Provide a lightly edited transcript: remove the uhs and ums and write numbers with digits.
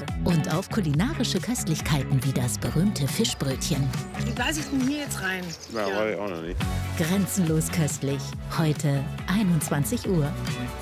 Und auf kulinarische Köstlichkeiten wie das berühmte Fischbrötchen. Wie beiße ich denn hier jetzt rein? Ja, weiß ich auch noch nicht. Grenzenlos köstlich. Heute 21 Uhr.